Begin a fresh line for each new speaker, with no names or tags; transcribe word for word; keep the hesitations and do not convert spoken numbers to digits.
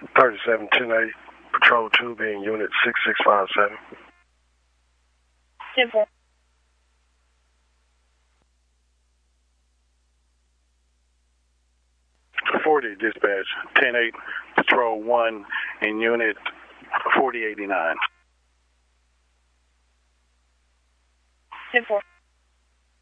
thirty-seven ten eight, Patrol two being Unit six six five seven.
ten four.
forty, dispatch, ten eight, Patrol one in Unit forty eighty-nine.
ten four.